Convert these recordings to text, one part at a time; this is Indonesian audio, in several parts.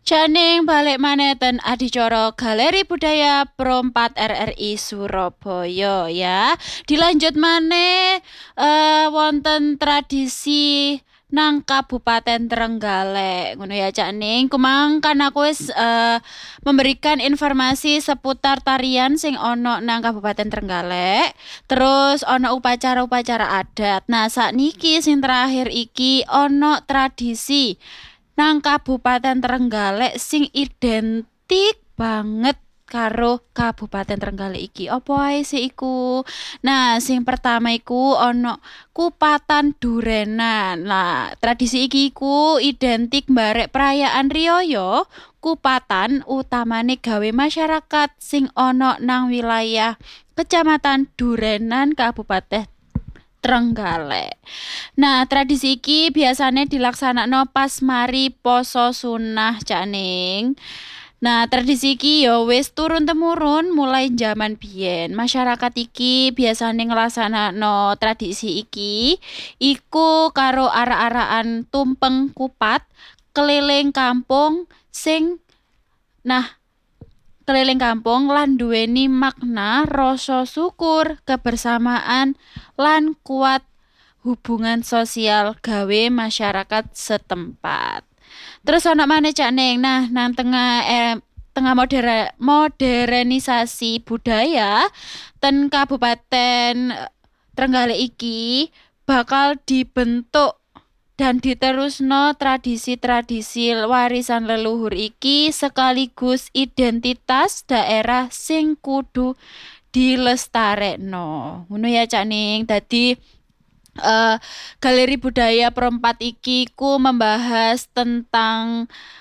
Janing balik maneh ten adicara Galeri Budaya Pro 4 RRI Surabaya ya. Dilanjut maneh wonten tradisi nang Kabupaten Trenggalek. Ngono ya Cak Ning. Kumang kan aku wis memberikan informasi seputar tarian sing ono nang Kabupaten Trenggalek. Terus ono upacara-upacara adat. Nah, sakniki sing terakhir iki ono tradisi nang Kabupaten Trenggalek sing identik banget karo Kabupaten Trenggalek iki. Apa ae sih iku? Nah, sing pertama iku ono kupatan durenan. Nah, tradisi iki iku identik barek perayaan riyaya kupatan utamane gawe masyarakat sing ono nang wilayah Kecamatan Durenan Kabupaten Trenggalek. Nah, tradisi iki biasanya dilaksanakno pas mari poso sunah Cak Ning. Nah, tradisi iki ya wis turun temurun mulai zaman biyen. Masyarakat iki biasanya nglaksanakno tradisi iki iku karo arak-arakan tumpeng kupat keliling kampung sing nah keliling kampung lan duweni makna rasa syukur, kebersamaan lan kuat hubungan sosial gawe masyarakat setempat. Terus ana maneh Cak Ning. Nah, nang tengah modernisasi budaya ten Kabupaten Trenggalek iki bakal dibentuk dan diterusno tradisi-tradisi warisan leluhur iki sekaligus identitas daerah sing kudu dilestarekno. Ngono ya Cak Ning. Dadi Galeri Budaya Pro 4 iki ku membahas tentang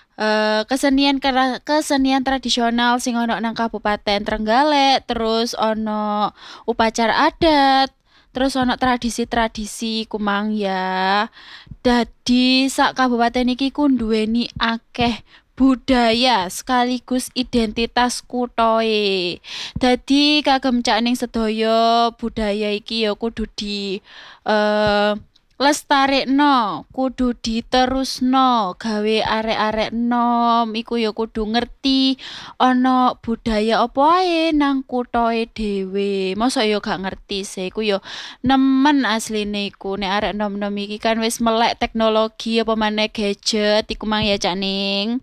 kesenian tradisional sing ono nang Kabupaten Trenggalek, terus ono upacara adat, terus ono tradisi-tradisi kumang ya. Dadi sak kabupaten iki ku nduweni akeh budaya sekaligus identitas kutoe. Dadi kagem Cak Ning sedaya budaya iki ya kudu di eh lestarikno, kudu diterusno gawe arek-arek enom iku ya kudu ngerti ana budaya apa ae nang kuthoe dhewe. Mosok ya gak ngerti sih iku ya nemen asline iku nek arek enom-enom iki kan wis melek teknologi apa maneh gadget iku mang ya Cak Ning.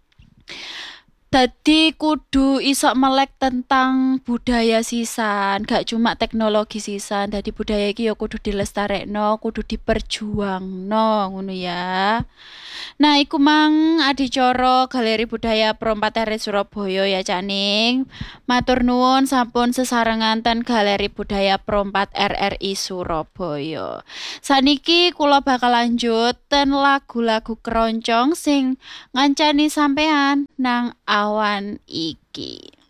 Dadi kudu iso melek tentang budaya sisan, gak cuma teknologi sisan. Dadi budaya iki ya kudu dilestarekno, kudu diperjuangno ngono ya. Nah, iku mang adicara Galeri Budaya Pro 4 RI Surabaya ya Cak Ning. Matur nuwun sampun sesarengan Galeri Budaya Pro 4 RRI Surabaya. Saniki kula bakal lanjut ten lagu-lagu keroncong sing ngancani sampean nang awan iki.